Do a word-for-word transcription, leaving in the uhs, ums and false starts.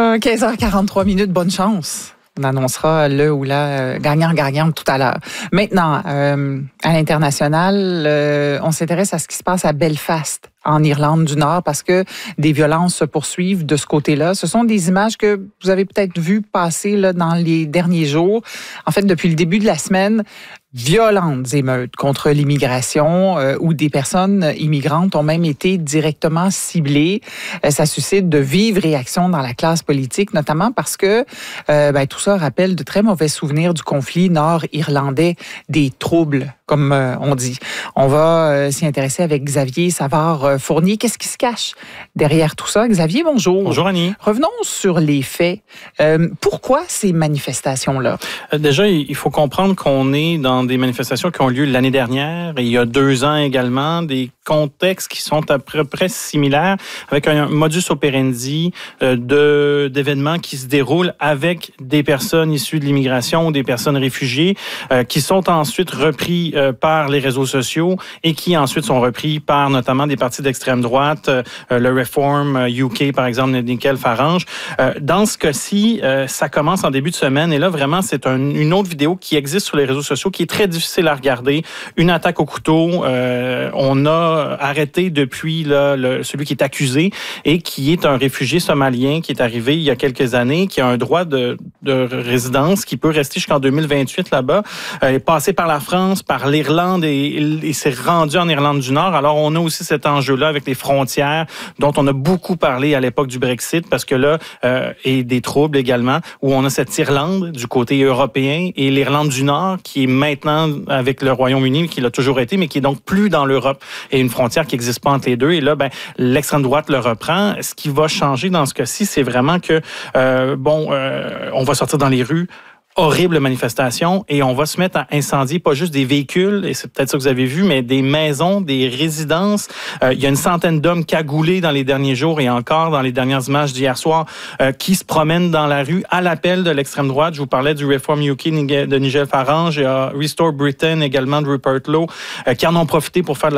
Ah, quinze heures quarante-trois minutes, bonne chance. On annoncera le ou la euh, gagnant-gagnante tout à l'heure. Maintenant, euh, à l'international, euh, on s'intéresse à ce qui se passe à Belfast, en Irlande du Nord, parce que des violences se poursuivent de ce côté-là. Ce sont des images que vous avez peut-être vues passer là, dans les derniers jours. En fait, depuis le début de la semaine, violentes émeutes contre l'immigration euh, où des personnes immigrantes ont même été directement ciblées. Euh, ça suscite de vives réactions dans la classe politique, notamment parce que euh, ben, tout ça rappelle de très mauvais souvenirs du conflit nord-irlandais, des troubles, comme euh, on dit. On va euh, s'y intéresser avec Xavier Savard-Fournier. Qu'est-ce qui se cache derrière tout ça? Xavier, bonjour. Bonjour, Annie. Revenons sur les faits. Euh, pourquoi ces manifestations-là? Euh, déjà, il faut comprendre qu'on est dans des manifestations qui ont lieu l'année dernière et il y a deux ans également, des contextes qui sont à peu près similaires avec un modus operandi euh, de, d'événements qui se déroulent avec des personnes issues de l'immigration ou des personnes réfugiées euh, qui sont ensuite repris euh, par les réseaux sociaux et qui ensuite sont repris par notamment des partis d'extrême droite, euh, le Reform U K par exemple, de Nigel Farage. Euh, dans ce cas-ci, euh, ça commence en début de semaine et là vraiment c'est un, une autre vidéo qui existe sur les réseaux sociaux qui est très difficile à regarder. Une attaque au couteau. Euh, on a arrêté depuis là, le, celui qui est accusé et qui est un réfugié somalien qui est arrivé il y a quelques années, qui a un droit de, de résidence qui peut rester jusqu'en deux mille vingt-huit là-bas. Euh, est passé par la France, par l'Irlande et, et s'est rendu en Irlande du Nord. Alors, on a aussi cet enjeu-là avec les frontières dont on a beaucoup parlé à l'époque du Brexit parce que là, euh, et des troubles également, où on a cette Irlande du côté européen et l'Irlande du Nord qui est maintenant avec le Royaume-Uni, qui l'a toujours été, mais qui est donc plus dans l'Europe et une frontière qui n'existe pas entre les deux. Et là, ben, l'extrême droite le reprend. Ce qui va changer dans ce cas-ci, c'est vraiment que, euh, bon, euh, on va sortir dans les rues, horrible manifestation et on va se mettre à incendier pas juste des véhicules, et c'est peut-être ça que vous avez vu, mais des maisons, des résidences. Euh, il y a une centaine d'hommes cagoulés dans les derniers jours et encore dans les dernières images d'hier soir euh, qui se promènent dans la rue à l'appel de l'extrême droite. Je vous parlais du Reform U K de Nigel Farage et euh, Restore Britain également de Rupert Lowe euh, qui en ont profité pour faire de la